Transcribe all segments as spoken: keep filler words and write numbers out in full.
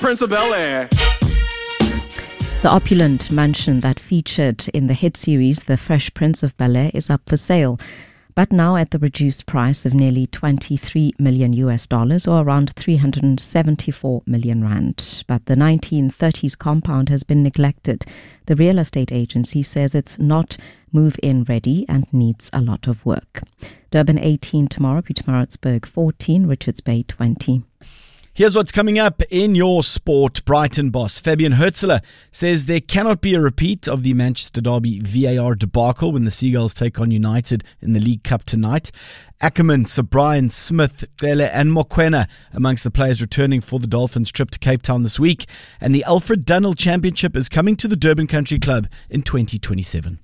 Prince of Bel-Air. The opulent mansion that featured in the hit series The Fresh Prince of Bel-Air is up for sale, but now at the reduced price of nearly twenty-three million U S dollars, or around three hundred seventy-four million rand. But the nineteen thirties compound has been neglected. The real estate agency says it's not move-in ready and needs a lot of work. Durban eighteen tomorrow, Pietermaritzburg fourteen, Richards Bay twenty. Here's what's coming up in your sport. Brighton boss Fabian Hurtzler says there cannot be a repeat of the Manchester Derby V A R debacle when the Seagulls take on United in the League Cup tonight. Ackerman, Sir Brian Smith, Gele and Mokoena amongst the players returning for the Dolphins' trip to Cape Town this week. And the Alfred Dunhill Championship is coming to the Durban Country Club in twenty twenty-seven.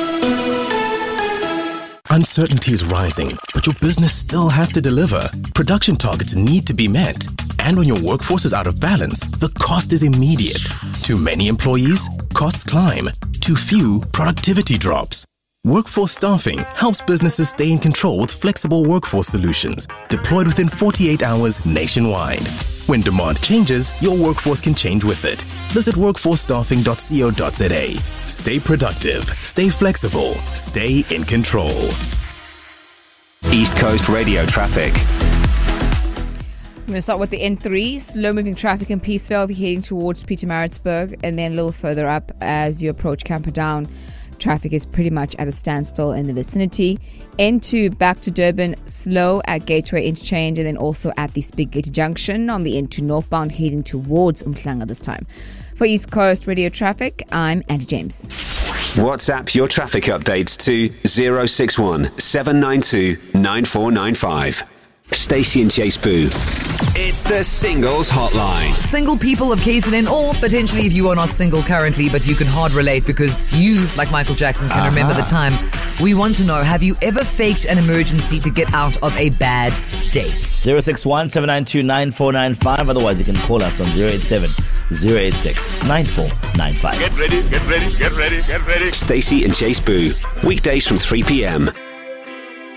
Uncertainty is rising, but your business still has to deliver. Production targets need to be met. And when your workforce is out of balance, the cost is immediate. Too many employees? Costs climb. Too few? Productivity drops. Workforce Staffing helps businesses stay in control with flexible workforce solutions, deployed within forty-eight hours nationwide. When demand changes, your workforce can change with it. Visit workforce staffing dot co dot za. Stay productive, stay flexible, stay in control. East Coast Radio traffic. I'm going to start with the N three, slow-moving traffic in Peaceville heading towards Pietermaritzburg, and then a little further up as you approach Camperdown. Traffic is pretty much at a standstill in the vicinity. N two back to Durban, slow at Gateway Interchange, and then also at the Spiggate Junction on the N two northbound heading towards Umhlanga this time. For East Coast Radio traffic, I'm Andy James. WhatsApp your traffic updates to zero six one seven nine two nine four nine five. Stacey and Chase Boo. It's the Singles Hotline. Single people of K Z N, or potentially if you are not single currently, but you can hard relate because you, like Michael Jackson, can uh-huh. remember the time. We want to know, have you ever faked an emergency to get out of a bad date? zero six one seven nine two nine four nine five. Otherwise, you can call us on zero eight seven zero eight six nine four nine five. Get ready, get ready, get ready, get ready. Stacey and Chase Boo. Weekdays from three p.m.